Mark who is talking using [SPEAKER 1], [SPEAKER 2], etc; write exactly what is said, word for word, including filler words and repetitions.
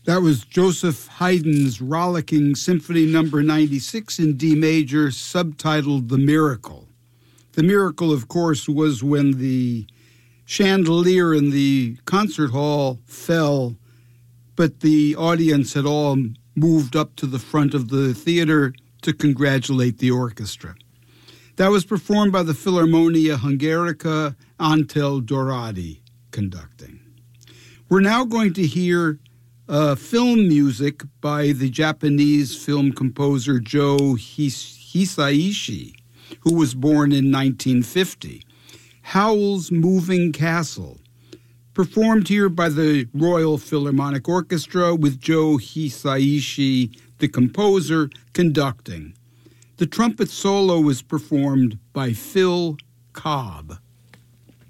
[SPEAKER 1] That was Joseph Haydn's rollicking Symphony Number ninety-six in D major, subtitled The Miracle. The miracle, of course, was when the chandelier in the concert hall fell, but the audience had all moved up to the front of the theater to congratulate the orchestra. That was performed by the Philharmonia Hungarica, Antel Doradi conducting. We're now going to hear Uh, film music by the Japanese film composer Joe His- Hisaishi, who was born in nineteen fifty. Howl's Moving Castle, performed here by the Royal Philharmonic Orchestra with Joe Hisaishi, the composer, conducting. The trumpet solo was performed by Phil Cobb.